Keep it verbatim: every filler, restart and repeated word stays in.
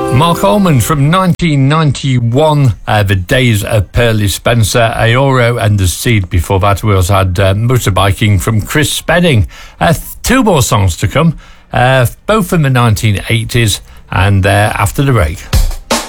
Mark Almond from nineteen ninety-one, uh, The Days of Pearly Spencer, Aoro and The Seed. Before that, we also had uh, Motorbiking from Chris Spedding. Uh, two more songs to come, uh, both from the nineteen eighties, and uh, after the break.